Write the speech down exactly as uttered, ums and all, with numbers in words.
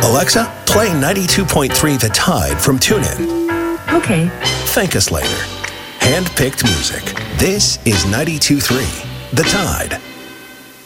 Alexa, play ninety-two point three The Tide from TuneIn. Okay. Thank us later. Hand-picked music. This is ninety-two point three The Tide.